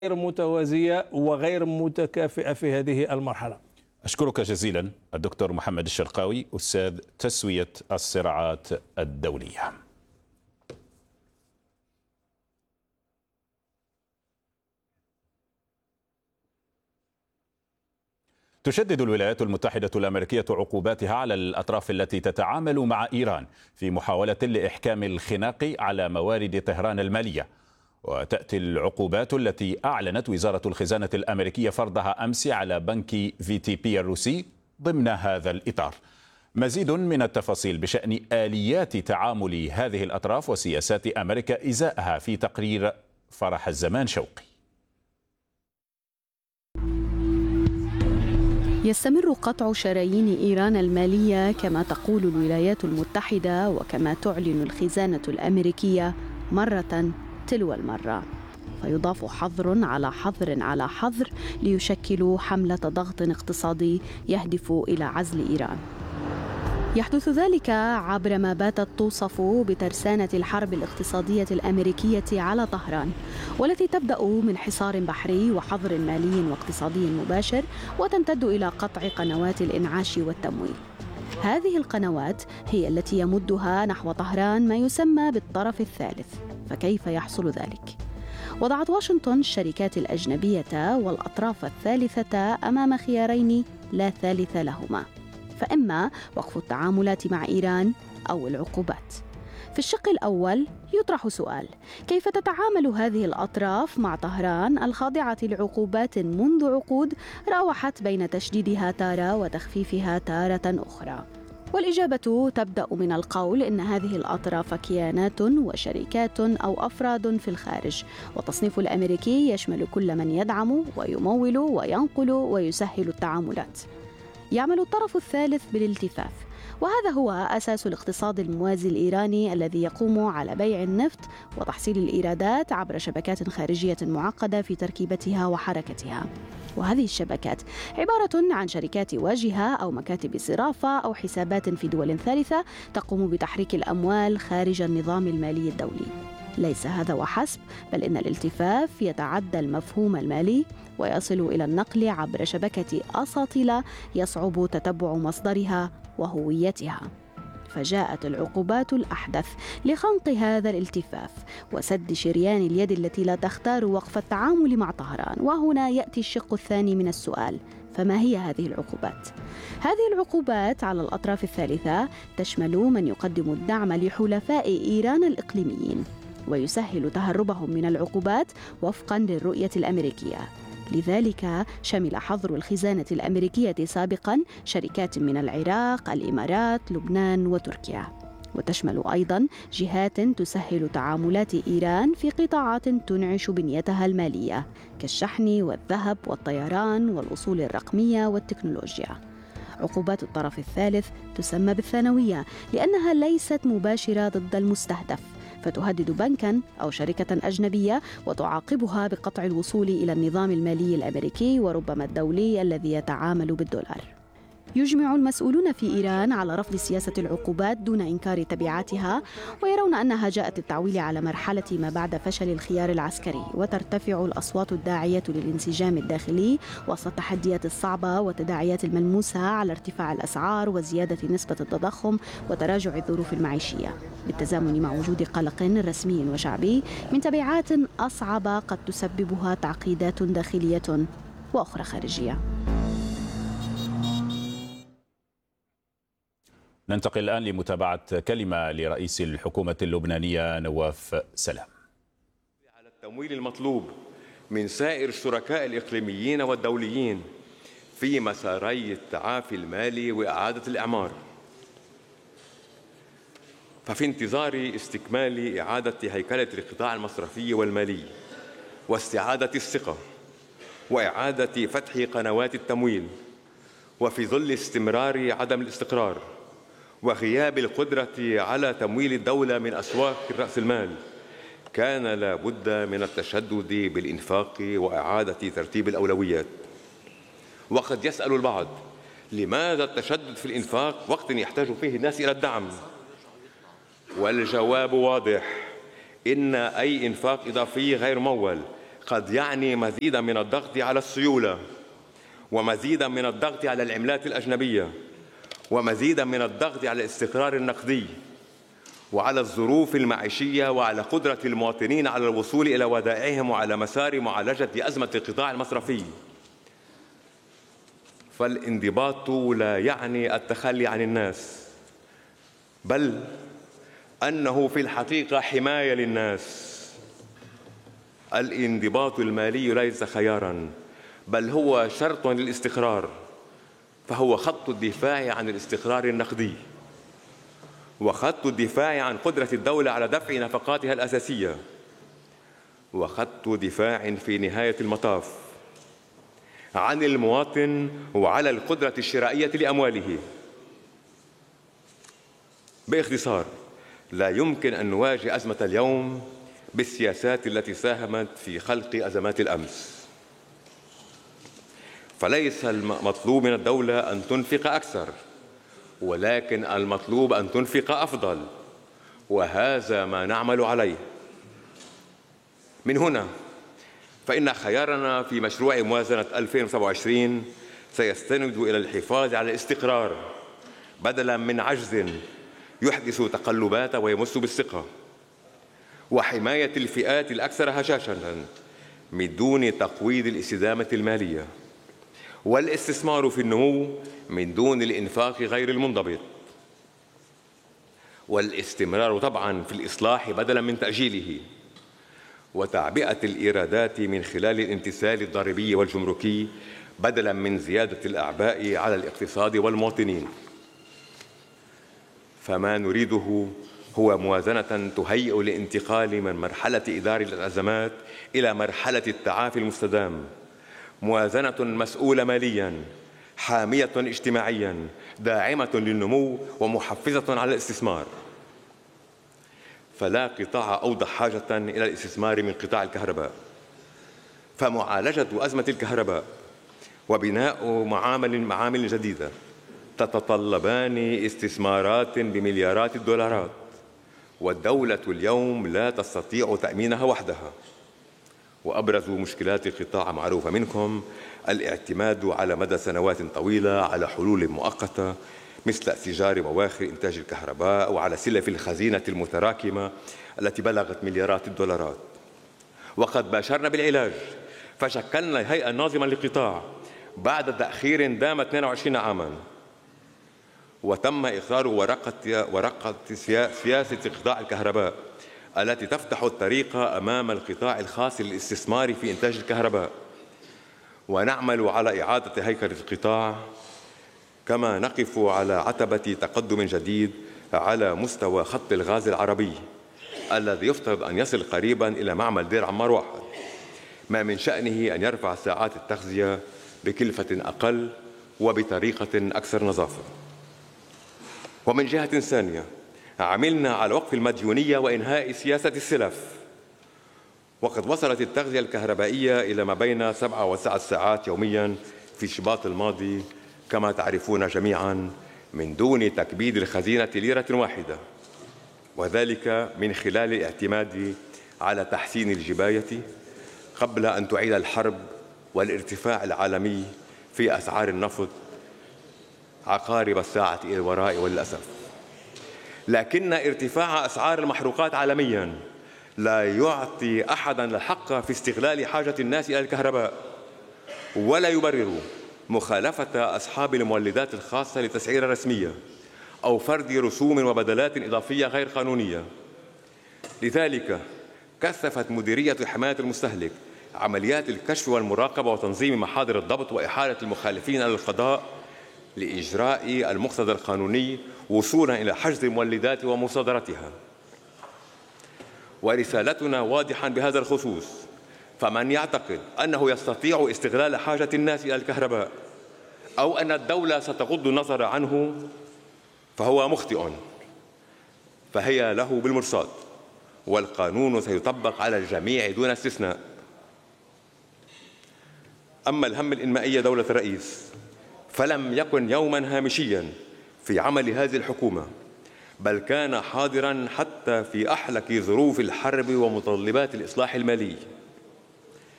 غير متوازية وغير متكافئة في هذه المرحلة. أشكرك جزيلا الدكتور محمد الشرقاوي أستاذ تسوية الصراعات الدولية. تشدد الولايات المتحدة الأمريكية عقوباتها على الأطراف التي تتعامل مع إيران في محاولة لإحكام الخناق على موارد طهران المالية. وتأتي العقوبات التي أعلنت وزارة الخزانة الأمريكية فرضها أمس على بنك VTP الروسي ضمن هذا الإطار. مزيد من التفاصيل بشأن آليات تعامل هذه الأطراف وسياسات أمريكا إزاءها في تقرير فرح الزمان شوقي. يستمر قطع شرايين إيران المالية كما تقول الولايات المتحدة وكما تعلن الخزانة الأمريكية مرة تلو المرة، فيضاف حظر على حظر على حظر ليشكلوا حملة ضغط اقتصادي يهدف إلى عزل إيران. يحدث ذلك عبر ما باتت توصف بترسانة الحرب الاقتصادية الأمريكية على طهران، والتي تبدأ من حصار بحري وحظر مالي واقتصادي مباشر وتمتد إلى قطع قنوات الإنعاش والتمويل. هذه القنوات هي التي يمدها نحو طهران ما يسمى بالطرف الثالث. فكيف يحصل ذلك؟ وضعت واشنطن الشركات الأجنبية والأطراف الثالثة أمام خيارين لا ثالث لهما، فإما وقف التعاملات مع إيران أو العقوبات. في الشق الأول يطرح سؤال: كيف تتعامل هذه الأطراف مع طهران الخاضعة لعقوبات منذ عقود راوحت بين تشديدها تارة وتخفيفها تارة أخرى؟ والإجابة تبدأ من القول إن هذه الأطراف كيانات وشركات أو أفراد في الخارج، والتصنيف الأمريكي يشمل كل من يدعم ويمول وينقل ويسهل التعاملات. يعمل الطرف الثالث بالالتفاف، وهذا هو أساس الاقتصاد الموازي الإيراني الذي يقوم على بيع النفط وتحصيل الإيرادات عبر شبكات خارجية معقدة في تركيبتها وحركتها. وهذه الشبكات عبارة عن شركات واجهة أو مكاتب صرافة أو حسابات في دول ثالثة تقوم بتحريك الأموال خارج النظام المالي الدولي. ليس هذا وحسب، بل إن الالتفاف يتعدى المفهوم المالي ويصل إلى النقل عبر شبكة أساطيل يصعب تتبع مصدرها وهويتها. فجاءت العقوبات الأحدث لخنق هذا الالتفاف وسد شريان اليد التي لا تختار وقف التعامل مع طهران. وهنا يأتي الشق الثاني من السؤال: فما هي هذه العقوبات؟ هذه العقوبات على الأطراف الثالثة تشمل من يقدم الدعم لحلفاء إيران الإقليميين ويسهل تهربهم من العقوبات وفقاً للرؤية الأمريكية. لذلك شمل حظر الخزانة الأمريكية سابقاً شركات من العراق، الإمارات، لبنان وتركيا، وتشمل أيضاً جهات تسهل تعاملات إيران في قطاعات تنعش بنيتها المالية كالشحن والذهب والطيران والأصول الرقمية والتكنولوجيا. عقوبات الطرف الثالث تسمى بالثانوية لأنها ليست مباشرة ضد المستهدف، فتهدد بنكاً أو شركة أجنبية وتعاقبها بقطع الوصول إلى النظام المالي الأمريكي وربما الدولي الذي يتعامل بالدولار. يجمع المسؤولون في إيران على رفض سياسة العقوبات دون إنكار تبعاتها، ويرون أنها جاءت للتعويل على مرحلة ما بعد فشل الخيار العسكري، وترتفع الأصوات الداعية للانسجام الداخلي وسط التحديات الصعبة والتداعيات الملموسة على ارتفاع الأسعار وزيادة نسبة التضخم وتراجع الظروف المعيشية، بالتزامن مع وجود قلق رسمي وشعبي من تبعات أصعب قد تسببها تعقيدات داخلية وأخرى خارجية. ننتقل الآن لمتابعة كلمة لرئيس الحكومة اللبنانية نواف سلام. على التمويل المطلوب من سائر الشركاء الإقليميين والدوليين في مساري التعافي المالي وإعادة الإعمار. ففي انتظار استكمال إعادة هيكلة القطاع المصرفي والمالي واستعادة الثقة وإعادة فتح قنوات التمويل، وفي ظل استمرار عدم الاستقرار وغياب القدرة على تمويل الدولة من أسواق رأس المال، كان لا بد من التشدد بالإنفاق وإعادة ترتيب الأولويات. وقد يسأل البعض: لماذا التشدد في الإنفاق وقت يحتاج فيه الناس إلى الدعم؟ والجواب واضح: إن أي إنفاق إضافي غير ممول قد يعني مزيدا من الضغط على السيولة، ومزيدا من الضغط على العملات الأجنبية، ومزيدا من الضغط على الاستقرار النقدي، وعلى الظروف المعيشية، وعلى قدرة المواطنين على الوصول إلى ودائعهم، وعلى مسار معالجة أزمة القطاع المصرفي. فالانضباط لا يعني التخلي عن الناس، بل أنه في الحقيقة حماية للناس. الانضباط المالي ليس خياراً، بل هو شرط للاستقرار، فهو خط الدفاع عن الاستقرار النقدي، وخط الدفاع عن قدرة الدولة على دفع نفقاتها الأساسية، وخط دفاع في نهاية المطاف عن المواطن وعلى القدرة الشرائية لأمواله. باختصار، لا يمكن أن نواجه أزمة اليوم بالسياسات التي ساهمت في خلق أزمات الأمس. فليس المطلوب من الدولة أن تنفق أكثر، ولكن المطلوب أن تنفق أفضل، وهذا ما نعمل عليه. من هنا فإن خيارنا في مشروع موازنة 2027 سيستند إلى الحفاظ على الاستقرار بدلاً من عجز يحدث تقلبات ويمس بالثقة، وحماية الفئات الأكثر هشاشة من دون تقويض الاستدامة المالية، والاستثمار في النمو من دون الإنفاق غير المنضبط، والاستمرار طبعاً في الإصلاح بدلاً من تأجيله، وتعبئة الإيرادات من خلال الامتثال الضريبي والجمركي بدلاً من زيادة الأعباء على الاقتصاد والمواطنين. فما نريده هو موازنة تهيئ للانتقال من مرحلة إدارة الأزمات إلى مرحلة التعافي المستدام، موازنة مسؤولة مالياً، حامية اجتماعياً، داعمة للنمو، ومحفزة على الاستثمار. فلا قطاع أوضح حاجة إلى الاستثمار من قطاع الكهرباء، فمعالجة أزمة الكهرباء وبناء معامل جديدة تتطلبان استثمارات بمليارات الدولارات، والدولة اليوم لا تستطيع تأمينها وحدها. وأبرز مشكلات القطاع معروفة منكم: الاعتماد على مدى سنوات طويلة على حلول مؤقتة مثل استئجار بواخر إنتاج الكهرباء، وعلى سلف الخزينة المتراكمة التي بلغت مليارات الدولارات. وقد باشرنا بالعلاج، فشكلنا هيئة ناظمة للقطاع بعد تأخير دام 22 عاماً، وتم إقرار ورقة سياسة قطاع الكهرباء التي تفتح الطريق أمام القطاع الخاص للاستثمار في إنتاج الكهرباء. ونعمل على إعادة هيكلة القطاع، كما نقف على عتبة تقدم جديد على مستوى خط الغاز العربي الذي يفترض أن يصل قريباً إلى معمل دير عمار واحد، ما من شأنه أن يرفع ساعات التغذية بكلفة أقل وبطريقة أكثر نظافة. ومن جهة ثانية عملنا على وقف المديونية وإنهاء سياسة السلف، وقد وصلت التغذية الكهربائية إلى ما بين 7 و9 ساعات يومياً في شباط الماضي كما تعرفون جميعاً، من دون تكبيد الخزينة ليرة واحدة، وذلك من خلال الاعتماد على تحسين الجباية قبل أن تعيد الحرب والارتفاع العالمي في أسعار النفط عقارب الساعة إلى الوراء وللأسف. لكن ارتفاع أسعار المحروقات عالمياً لا يعطي أحداً الحق في استغلال حاجة الناس إلى الكهرباء، ولا يبرر مخالفة أصحاب المولدات الخاصة لتسعير رسمية أو فرض رسوم وبدلات إضافية غير قانونية. لذلك كثفت مديرية حماية المستهلك عمليات الكشف والمراقبة وتنظيم محاضر الضبط وإحالة المخالفين إلى القضاء لإجراء المقتضى القانوني وصولا إلى حجز المولدات ومصادرتها. ورسالتنا واضحة بهذا الخصوص: فمن يعتقد أنه يستطيع استغلال حاجة الناس إلى الكهرباء أو أن الدولة ستغض النظر عنه فهو مخطئ، فهي له بالمرصاد، والقانون سيطبق على الجميع دون استثناء. أما الهم الإنمائي يا دولة الرئيس فلم يكن يوماً هامشياً في عمل هذه الحكومة، بل كان حاضراً حتى في أحلك ظروف الحرب ومتطلبات الإصلاح المالي.